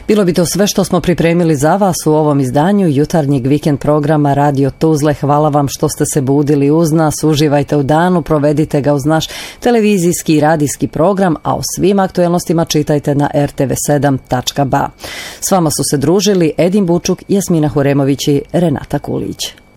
Bilo bi to sve što smo pripremili za vas u ovom izdanju jutarnjeg vikend programa Radio Tuzle. Hvala vam što ste se budili uz nas. Uživajte u danu, provedite ga uz naš televizijski i radijski program, a o svim aktuelnostima čitajte na rtv7.ba. S vama su se družili Edin Bučuk, Jasmina Huremović i Renata Kulić.